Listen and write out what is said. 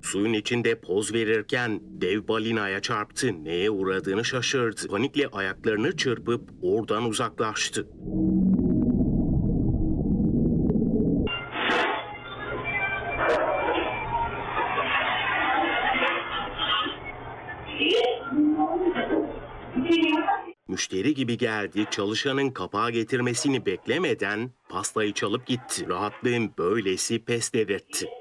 Suyun içinde poz verirken dev balinaya çarptı. Neye uğradığını şaşırdı. Panikle ayaklarını çırpıp oradan uzaklaştı. Müşteri gibi geldi, çalışanın kapağı getirmesini beklemeden pastayı çalıp gitti. Rahatlığın böylesi pes dedirtti.